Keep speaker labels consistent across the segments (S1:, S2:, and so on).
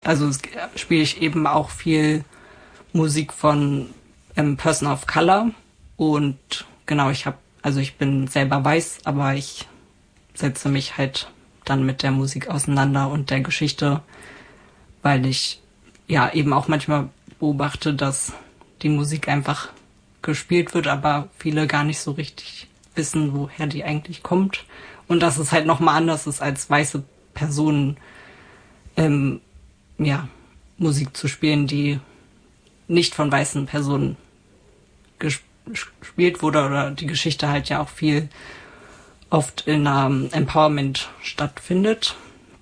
S1: Also spiele ich eben auch viel Musik von Person of Color. Und genau, ich bin selber weiß, aber ich setze mich halt dann mit der Musik auseinander und der Geschichte, weil ich ja eben auch manchmal beobachte, dass die Musik einfach gespielt wird, aber viele gar nicht so richtig wissen, woher die eigentlich kommt. Und dass es halt nochmal anders ist, als weiße Personen Musik zu spielen, die nicht von weißen Personen gespielt wurde, oder die Geschichte halt ja auch viel oft in Empowerment stattfindet.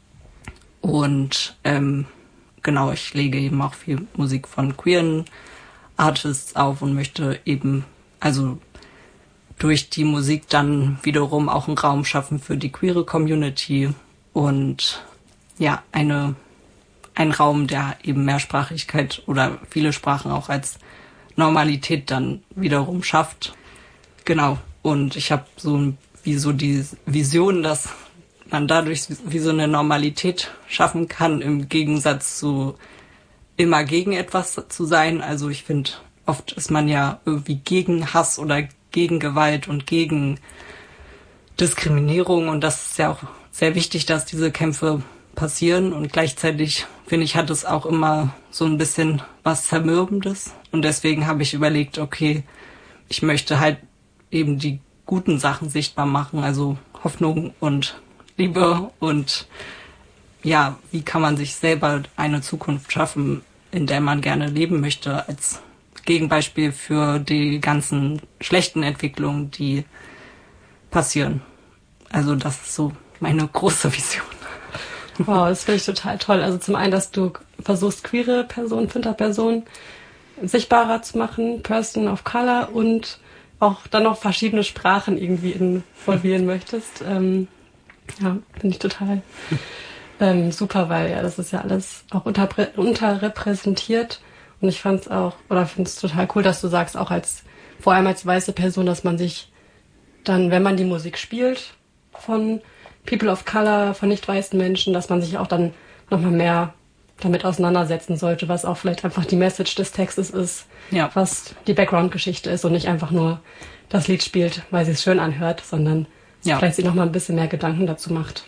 S1: Und genau, ich lege eben auch viel Musik von queeren Artists auf und möchte eben also durch die Musik dann wiederum auch einen Raum schaffen für die queere Community und ja, ein Raum, der eben Mehrsprachigkeit oder viele Sprachen auch als Normalität dann wiederum schafft. Genau. Und ich habe so die Vision, dass man dadurch wie so eine Normalität schaffen kann, im Gegensatz zu immer gegen etwas zu sein. Also ich finde, oft ist man ja irgendwie gegen Hass oder gegen Gewalt und gegen Diskriminierung. Und das ist ja auch sehr wichtig, dass diese Kämpfe passieren. Und gleichzeitig, finde ich, hat es auch immer so ein bisschen was Zermürbendes. Und deswegen habe ich überlegt, okay, ich möchte halt eben die guten Sachen sichtbar machen, also Hoffnung und Liebe und ja, wie kann man sich selber eine Zukunft schaffen, in der man gerne leben möchte, als Gegenbeispiel für die ganzen schlechten Entwicklungen, die passieren. Also das ist so meine große Vision.
S2: Wow, das finde ich total toll. Also zum einen, dass du versuchst, queere Personen, Finterpersonen sichtbarer zu machen, Person of Color, und auch dann noch verschiedene Sprachen irgendwie involvieren möchtest. Ja, finde ich total super, weil ja, das ist ja alles auch unterrepräsentiert. Und ich finde es total cool, dass du sagst, auch vor allem als weiße Person, dass man sich dann, wenn man die Musik spielt von People of Color, von nicht weißen Menschen, dass man sich auch dann nochmal mehr damit auseinandersetzen sollte, was auch vielleicht einfach die Message des Textes ist, ja, was die Background-Geschichte ist und nicht einfach nur das Lied spielt, weil sie es schön anhört, sondern vielleicht sich nochmal ein bisschen mehr Gedanken dazu macht.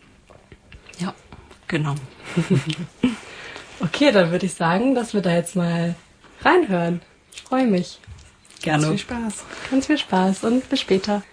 S1: Ja, genau.
S2: Okay, dann würde ich sagen, dass wir da jetzt mal reinhören. Ich freue mich.
S1: Gerne.
S2: Ganz viel Spaß und bis später.